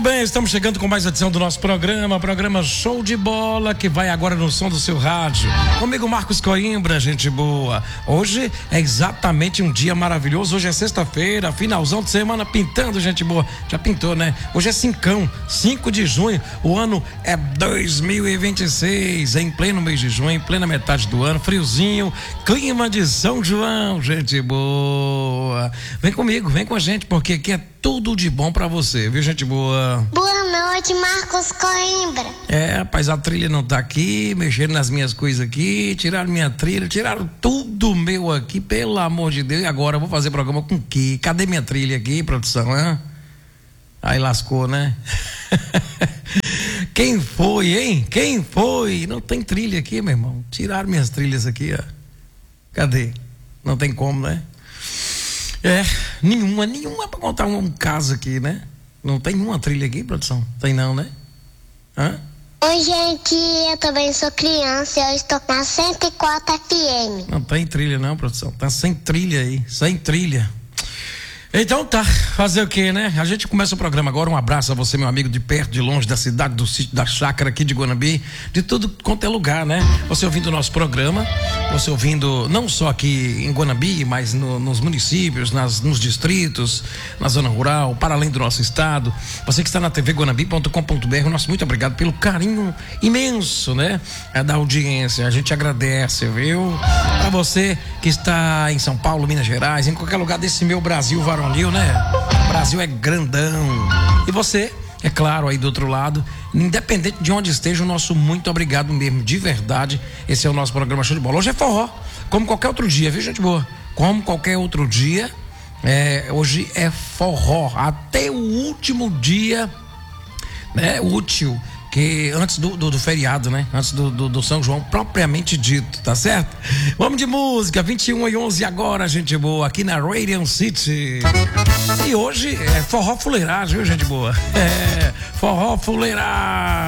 bem, estamos chegando com mais edição do nosso programa Show de Bola, que vai agora no som do seu rádio. Comigo, Marcos Coimbra, gente boa. Hoje é exatamente um dia maravilhoso. Hoje é sexta-feira, finalzão de semana, pintando, gente boa. Já pintou, né? Hoje é 5 de junho, o ano é 2026, em pleno mês de junho, em plena metade do ano, friozinho, clima de São João, gente boa. Vem comigo, vem com a gente, porque aqui é tudo de bom pra você, viu, gente boa? Boa noite, Marcos Coimbra. Rapaz, a trilha não tá aqui, mexeram nas minhas coisas aqui, tiraram minha trilha, tiraram tudo meu aqui, pelo amor de Deus. E agora eu vou fazer programa com o quê? Cadê minha trilha aqui, produção, hein? Aí lascou, né? Quem foi, hein? Quem foi? Não tem trilha aqui, meu irmão. Tiraram minhas trilhas aqui, ó. Cadê? Não tem como, né? Nenhuma pra contar um caso aqui, né? Não tem nenhuma trilha aqui, produção? Tem não, né? Hã? Oi, gente, eu também sou criança e eu estou na 104 FM. Não tem trilha não, produção. Tá sem trilha aí, sem trilha. Então tá, fazer o quê, né? A gente começa o programa agora. Um abraço a você, meu amigo, de perto, de longe, da cidade, do sítio, da chácara aqui de Guanambi, de tudo quanto é lugar, né? Você ouvindo o nosso programa, você ouvindo não só aqui em Guanambi, mas nos municípios, nos distritos, na zona rural, para além do nosso estado. Você que está na tvguanambi.com.br, nosso muito obrigado pelo carinho imenso, né? Da audiência, a gente agradece, viu? Para você que está em São Paulo, Minas Gerais, em qualquer lugar desse meu Brasil varonil, né? O Brasil é grandão. E você, é claro, aí do outro lado, independente de onde esteja, o nosso muito obrigado mesmo, de verdade. Esse é o nosso programa Show de Bola. Hoje é forró, como qualquer outro dia, viu, gente boa? Como qualquer outro dia, hoje é forró, até o último dia, né, útil, que antes do feriado, né? Antes do São João propriamente dito, tá certo? Vamos de música, 21h11 agora, gente boa, aqui na Radiant City. E hoje é forró fuleiragem, viu, gente boa? Forró fuleiragem.